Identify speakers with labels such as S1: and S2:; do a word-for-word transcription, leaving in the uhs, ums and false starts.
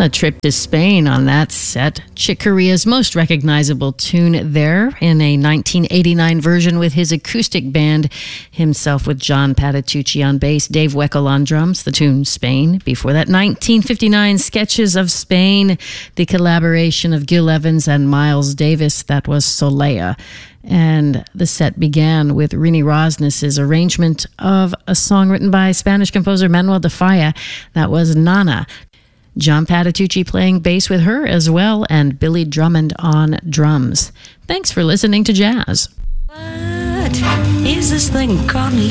S1: A trip to Spain on that set. Chick Corea's most recognizable tune there in a nineteen eighty-nine version with his acoustic band, himself with John Patitucci on bass, Dave Weckl on drums, the tune Spain. Before that, nineteen fifty-nine Sketches of Spain, the collaboration of Gil Evans and Miles Davis, that was Solea. And the set began with Rini Rosnes' arrangement of a song written by Spanish composer Manuel de Falla, that was Nana. John Patitucci playing bass with her as well, and Billy Drummond on drums. Thanks for listening to Jazz.
S2: What is this thing called